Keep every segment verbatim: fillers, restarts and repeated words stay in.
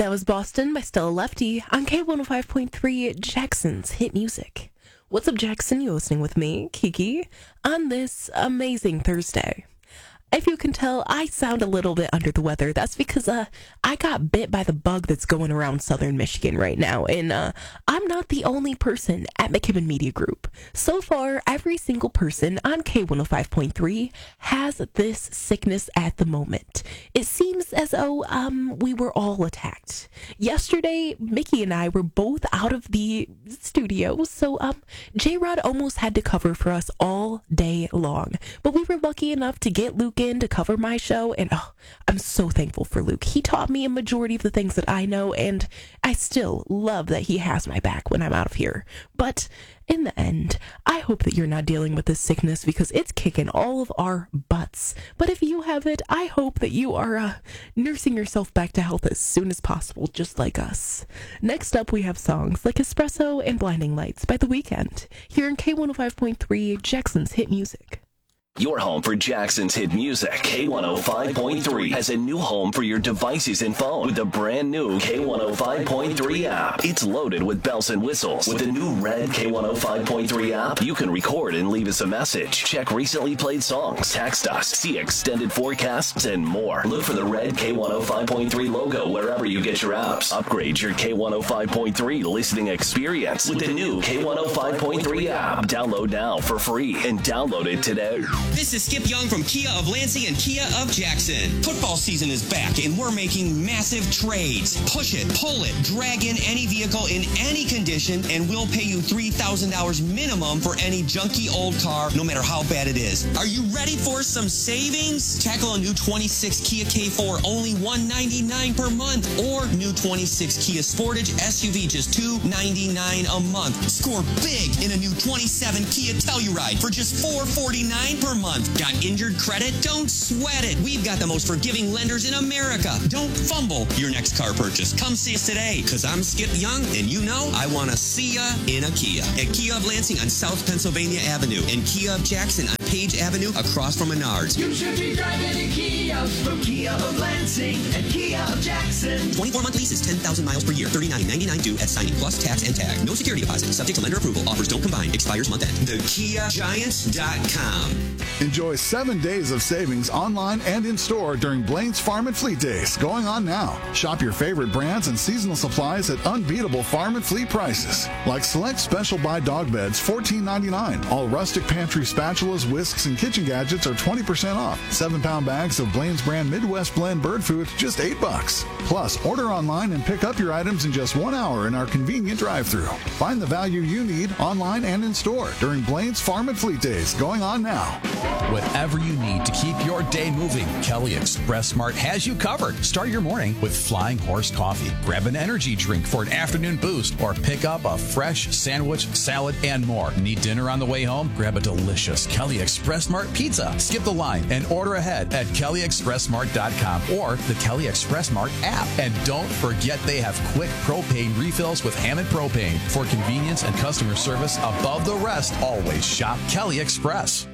That was Boston by Stella Lefty on K one oh five point three, Jackson's Hit Music. What's up, Jackson? You're listening with me, Kiki, on this amazing Thursday. If you can tell, I sound a little bit under the weather. That's because uh, I got bit by the bug that's going around southern Michigan right now. And uh, I'm not the only person at McKibben Media Group. So far, every single person on K one oh five point three has this sickness at the moment. It seems as though um, we were all attacked. Yesterday, Mickey and I were both out of the studio. So um, J-Rod almost had to cover for us all day long. But we were lucky enough to get Luke in to cover my show, and oh, I'm so thankful for Luke. He taught me a majority of the things that I know, and I still love that he has my back when I'm out of here. But in the end, I hope that you're not dealing with this sickness because it's kicking all of our butts. But if you have it, I hope that you are uh, nursing yourself back to health as soon as possible, just like us. Next up, we have songs like Espresso and Blinding Lights by The Weeknd, here in K one oh five point three, Jackson's Hit Music. Your home for Jackson's hit music. K one oh five point three has a new home for your devices and phone with the brand new K one oh five point three app. It's loaded with bells and whistles. With the new red K one oh five point three app, you can record and leave us a message, check recently played songs, text us, see extended forecasts, and more. Look for the red K one oh five point three logo wherever you get your apps. Upgrade your K one oh five point three listening experience with the new K one oh five point three app. Download now for free and download it today. This is Skip Young from Kia of Lansing and Kia of Jackson. Football season is back and we're making massive trades. Push it, pull it, drag in any vehicle in any condition and we'll pay you three thousand dollars minimum for any junky old car, no matter how bad it is. Are you ready for some savings? Tackle a new twenty-six Kia K four, only one hundred ninety-nine dollars per month, or new twenty-six Kia Sportage S U V, just two hundred ninety-nine dollars a month. Score big in a new twenty-seven Kia Telluride for just four hundred forty-nine dollars per month. Got injured credit? Don't sweat it. We've got the most forgiving lenders in America. Don't fumble your next car purchase. Come see us today, because I'm Skip Young, and you know I want to see ya in a Kia. At Kia of Lansing on South Pennsylvania Avenue, and Kia of Jackson on Page Avenue across from Menards. You should be driving a Kia from Kia of Lansing and Kia of Jackson. twenty-four month lease is ten thousand miles per year. thirty-nine ninety-nine due at signing, plus tax and tag. No security deposit. Subject to lender approval. Offers don't combine. Expires month end. the kia giants dot com. Enjoy seven days of savings online and in-store during Blaine's Farm and Fleet Days, going on now. Shop your favorite brands and seasonal supplies at unbeatable farm and fleet prices. Like select special buy dog beds, fourteen ninety-nine. All rustic pantry spatulas, whisks, and kitchen gadgets are twenty percent off. Seven pound bags of Blaine's brand Midwest Blend bird food, just eight bucks. Plus, order online and pick up your items in just one hour in our convenient drive-thru. Find the value you need online and in store during Blaine's Farm and Fleet Days, going on now. Whatever you need to keep your day moving, Kelly Express Smart has you covered. Start your morning with Flying Horse Coffee. Grab an energy drink for an afternoon boost or pick up a fresh sandwich, salad, and more. Need dinner on the way home? Grab a delicious Kelly Express Smart pizza. Skip the line and order ahead at kelly express smart dot com or the Kelly Express Smart app. And don't forget they have quick propane refills with Hammond Propane. For convenience and customer service above the rest, always shop Kelly Express.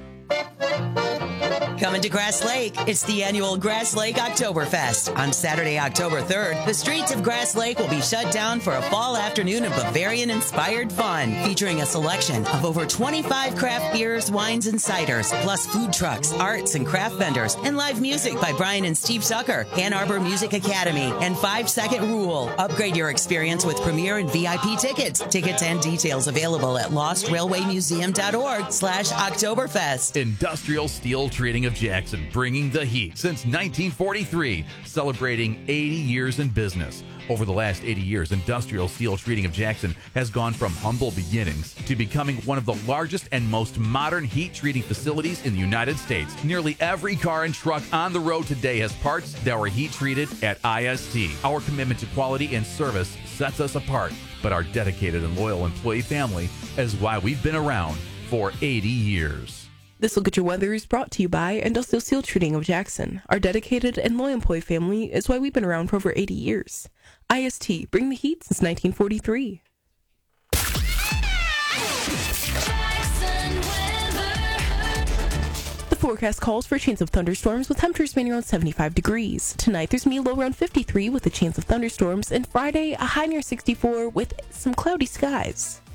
Coming to Grass Lake, it's the annual Grass Lake Oktoberfest. On Saturday, October third, the streets of Grass Lake will be shut down for a fall afternoon of Bavarian-inspired fun, featuring a selection of over twenty-five craft beers, wines, and ciders, plus food trucks, arts, and craft vendors, and live music by Brian and Steve Zucker, Ann Arbor Music Academy, and Five Second Rule. Upgrade your experience with Premier and V I P tickets. Tickets and details available at lost railway museum dot org slash Oktoberfest. Industrial Steel Treating of Jackson, bringing the heat since nineteen forty-three, celebrating eighty years in business. Over the last eighty years, Industrial Steel Treating of Jackson has gone from humble beginnings to becoming one of the largest and most modern heat treating facilities in the United States. Nearly every car and truck on the road today has parts that were heat treated at I S T. Our commitment to quality and service sets us apart, but our dedicated and loyal employee family is why we've been around for eighty years. This Look at Your Weather is brought to you by Industrial Steel Treating of Jackson. Our dedicated and loyal employee family is why we've been around for over eighty years. I S T, bring the heat since nineteen forty-three. forecast calls for a chance of thunderstorms with temperatures remaining around seventy-five degrees. Tonight, there's going to be a low around fifty-three with a chance of thunderstorms, and Friday, a high near sixty-four with some cloudy skies.